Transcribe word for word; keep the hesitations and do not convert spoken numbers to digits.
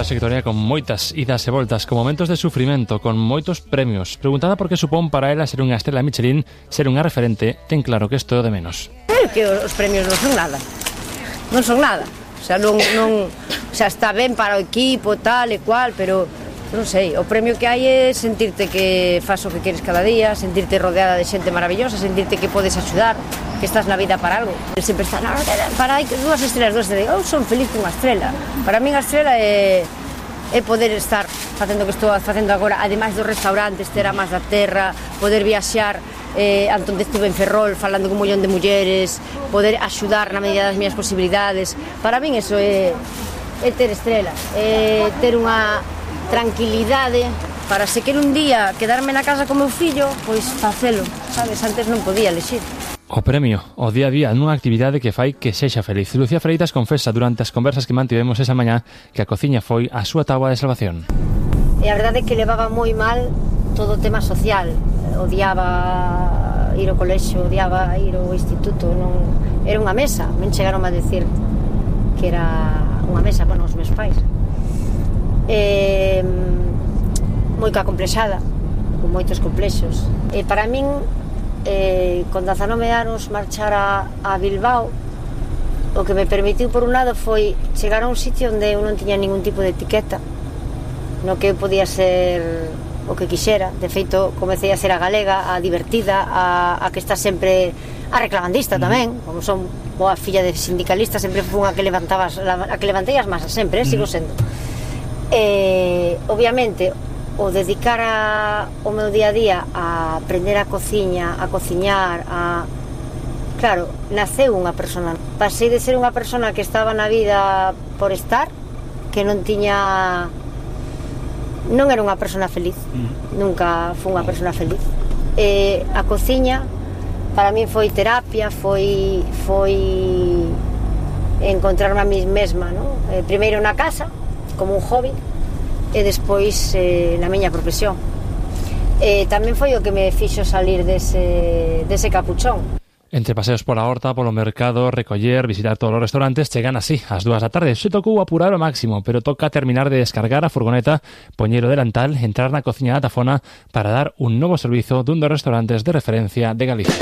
traxectoria con moitas idas e voltas, con momentos de sufrimento, con moitos premios. Preguntada por que supón para ela ser unha estrela Michelin, ser unha referente, ten claro que isto é o de menos. É que os premios non son nada, non son nada. O sea, non, non, o sea, está ben para o equipo, tal e cual, pero non sei, o premio que hai é sentirte que fas o que queres cada día, sentirte rodeada de xente maravillosa, sentirte que podes axudar, que estás na vida para algo. El sempre está, no, para aí, dúas estrelas, dúas estrelas, eu son feliz cunha estrela. Para min a estrela é, é poder estar facendo o que estou facendo agora, ademais dos restaurantes, ter a máis da terra, poder viaxar, eh, onde estuve en Ferrol falando con un millón de mulleres, poder axudar na medida das miñas posibilidades. Para min eso é, é ter estrela, é ter unha tranquilidade para se quero un día quedarme na casa con meu fillo, pois facelo, sabes? Antes non podía elexir. O premio, o día a día nunha actividade que fai que sexa feliz. Lucía Freitas confesa durante as conversas que mantivemos esa mañá que a cociña foi a súa táboa de salvación. E a verdade é que levaba moi mal todo o tema social. Odiaba ir ao colexio, odiaba ir ao instituto, non era unha mesa, me chegaron a decir que era unha mesa, bueno, os meus pais. Eh, moi complexada, con moitos complexos. E para min, eh, con dezanove anos, marchar a, a Bilbao, o que me permitiu, por un lado, foi chegar a un sitio onde eu non tiña ningún tipo de etiqueta, no que eu podía ser o que quixera. De feito, comecei a ser a galega, a divertida, a, a que está sempre a reclamandista tamén, como son boa filla de sindicalista, sempre fui a que levantabas, a que levantei as masas, sempre, eh, sigo sendo. Eh, obviamente, o dedicar a, o meu día a día a aprender a cociña, a cociñar, a... Claro, naceu unha persona. Pasei de ser unha persona que estaba na vida por estar, que non tiña... Non era unha persona feliz, mm. nunca fui unha persona feliz. Eh, a cociña, para mí foi terapia, foi, foi encontrarme a mí mesma, ¿no? Eh, primeiro na casa, como un hobby, e despois eh, na miña profesión. E tamén foi o que me fixo salir dese, dese capuchón. Entre paseos pola horta, polo mercado, recoller, visitar todos os restaurantes, chegan así, ás dúas da tarde. Se tocou apurar o máximo, pero toca terminar de descargar a furgoneta, poñer o delantal, entrar na cociña da Tafona para dar un novo servizo dun dos restaurantes de referencia de Galicia.